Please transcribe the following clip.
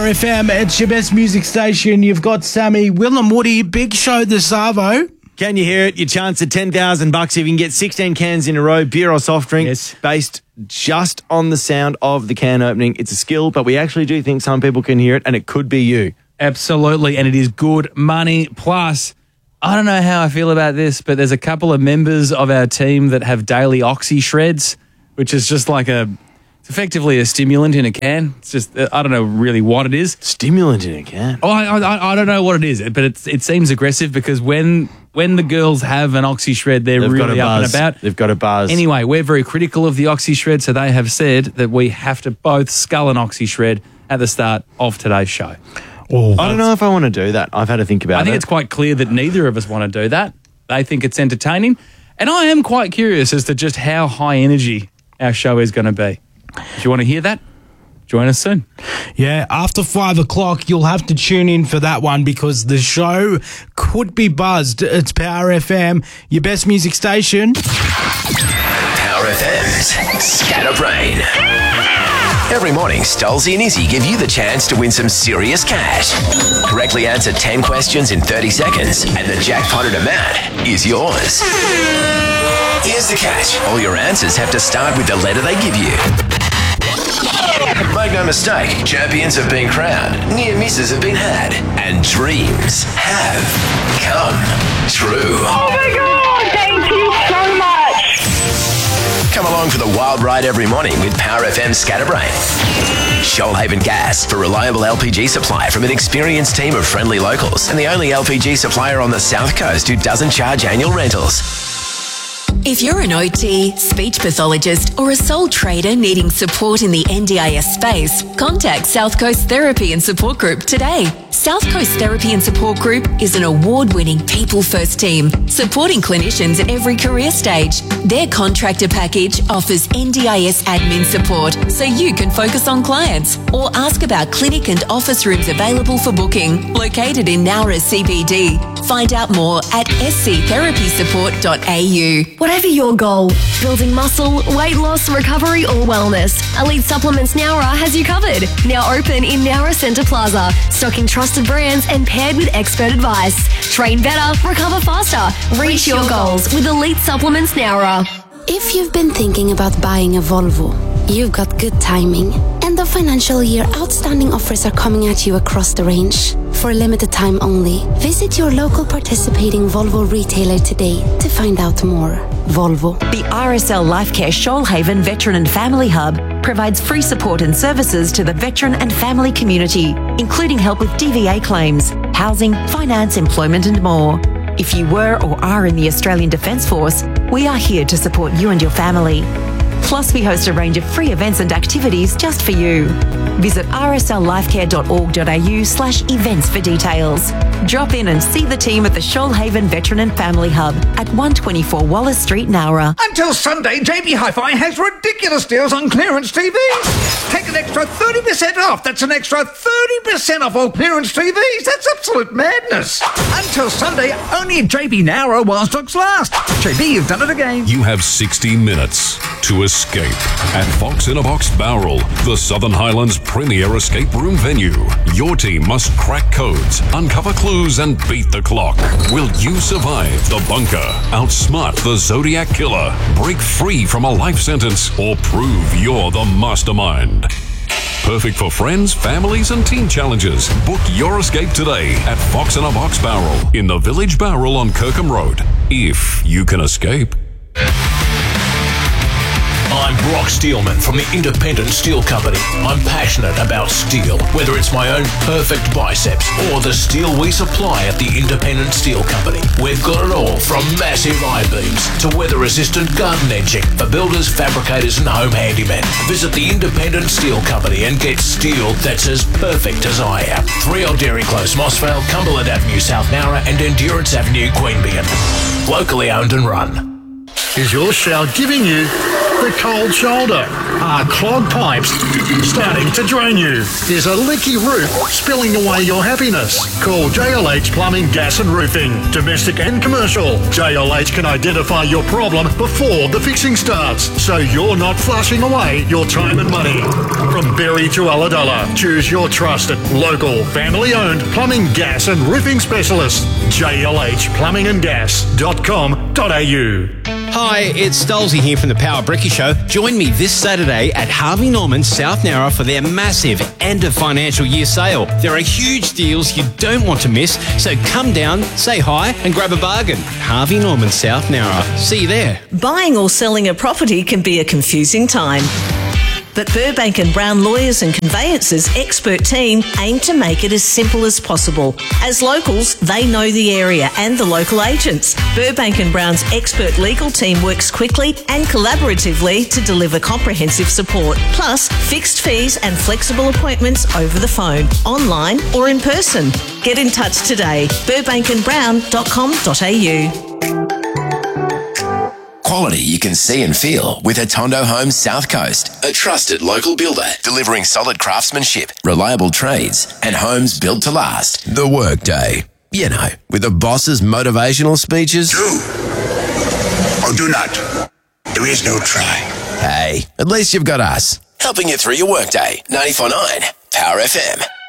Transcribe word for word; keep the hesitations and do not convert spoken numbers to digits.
F M. It's your best music station. You've got Sammy, Will and Woody. Big show this Arvo. Can you hear it? Your chance at ten thousand bucks if you can get sixteen cans in a row, beer or soft drink, Yes. based just on the sound of the can opening. It's a skill, but we actually do think some people can hear it, and it could be you. Absolutely, and it is good money. Plus, I don't know how I feel about this, but there's a couple of members of our team that have daily oxy shreds, which is just like a, it's effectively a stimulant in a can. It's just, I don't know really what it is. Stimulant in a can. Oh, I, I, I don't know what it is, but it's, it seems aggressive because when when the girls have an oxy shred, they're They've got really a up and buzz. about. They've got a buzz. Anyway, we're very critical of the oxy shred, so they have said that we have to both scull an oxy shred at the start of today's show. Oh, I don't know if I want to do that. I've had to think about it. I think it's quite clear that neither of us want to do that. They think it's entertaining. And I am quite curious as to just how high energy our show is going to be. If you want to hear that, join us soon. Yeah, after five o'clock, you'll have to tune in for that one because the show could be buzzed. It's Power F M, your best music station. Power F M's Scatterbrain. Every morning, Stolzy and Izzy give you the chance to win some serious cash. Correctly answer ten questions in thirty seconds, and the jackpotted amount is yours. Here's the catch. All your answers have to start with the letter they give you. Make no mistake, champions have been crowned, near misses have been had, and dreams have come true. Oh my God, thank you so much. Come along for the wild ride every morning with Power F M Scatterbrain. Shoalhaven Gas, for reliable L P G supply from an experienced team of friendly locals, and the only L P G supplier on the South Coast who doesn't charge annual rentals. If you're an O T, speech pathologist, or a sole trader needing support in the N D I S space, contact South Coast Therapy and Support Group today. South Coast Therapy and Support Group is an award-winning people-first team supporting clinicians at every career stage. Their contractor package offers N D I S admin support so you can focus on clients, or ask about clinic and office rooms available for booking, located in Nowra C B D. Find out more at s c therapy support dot a u. Whatever your goal, building muscle, weight loss, recovery or wellness, Elite Supplements Nowra has you covered. Now open in Nowra Centre Plaza, stocking trusted brands and paired with expert advice. Train better, recover faster, reach your goals with Elite Supplements Nowra. If you've been thinking about buying a Volvo, you've got good timing. End of financial year outstanding offers are coming at you across the range. For a limited time only, visit your local participating Volvo retailer today to find out more. Volvo. The R S L Lifecare Shoalhaven Veteran and Family Hub provides free support and services to the veteran and family community, including help with D V A claims, housing, finance, employment and more. If you were or are in the Australian Defence Force, we are here to support you and your family. Plus, we host a range of free events and activities just for you. Visit r s l lifecare dot org dot a u slash events for details. Drop in and see the team at the Shoalhaven Veteran and Family Hub at one twenty-four Wallace Street, Nowra. Until Sunday, J B Hi-Fi has ridiculous deals on clearance T Vs. Take an extra thirty percent off. That's an extra thirty percent off all clearance T Vs. That's absolute madness. Until Sunday, only at J B Nowra while stocks last. J B, you've done it again. You have sixty minutes to escape at Fox in a Box Bowral, the Southern Highlands premier escape room venue. Your team must crack codes, uncover clues, and beat the clock. Will you survive the bunker, outsmart the Zodiac killer, break free from a life sentence, or prove you're the mastermind? Perfect for friends, families, and team challenges. Book your escape today at Fox in a Box Bowral in the Village Bowral on Kirkham Road. If you can escape. I'm Brock Steelman from the Independent Steel Company. I'm passionate about steel, whether it's my own perfect biceps or the steel we supply at the Independent Steel Company. We've got it all from massive I-beams to weather-resistant garden edging for builders, fabricators and home handymen. Visit the Independent Steel Company and get steel that's as perfect as I am. three L Dairy Close, Mossvale, Cumberland Avenue, South Nowra and Endurance Avenue, Queanbeyan. Locally owned and run. Is your shower giving you The cold shoulder. Are clogged pipes starting to drain you? There's a leaky roof spilling away your happiness? Call J L H Plumbing, Gas and Roofing. Domestic and commercial. J L H can identify your problem before the fixing starts, so you're not flushing away your time and money. From Berry to Ulladulla, choose your trusted, local, family-owned plumbing, gas and roofing specialist. J L H plumbing and gas dot com dot a u. Hi, it's Stolzy here from the Power Bricky Show. Join me this Saturday at Harvey Norman, South Nowra for their massive end of financial year sale. There are huge deals you don't want to miss, so come down, say hi and grab a bargain. Harvey Norman, South Nowra. See you there. Buying or selling a property can be a confusing time. But Burbank and Brown Lawyers and Conveyancers expert team aim to make it as simple as possible. As locals, they know the area and the local agents. Burbank and Brown's expert legal team works quickly and collaboratively to deliver comprehensive support, plus fixed fees and flexible appointments over the phone, online or in person. Get in touch today. burbank and brown dot com dot a u. Quality you can see and feel with Atondo Homes South Coast, a trusted local builder delivering solid craftsmanship, reliable trades, and homes built to last. The Workday. You know, with the boss's motivational speeches. Do or do not. There is no try. Hey, at least you've got us, helping you through your workday. ninety-four point nine Power F M.